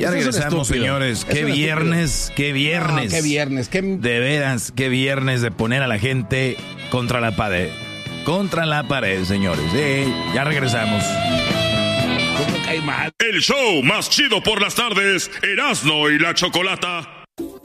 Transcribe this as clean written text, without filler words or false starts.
Ya regresamos, señores. Qué viernes. Qué viernes. De veras, qué viernes de poner a la gente contra la pared. Contra la pared, señores. Ya regresamos. ¿Cómo cae mal? El show más chido por las tardes, Erasmo y la Chocolata.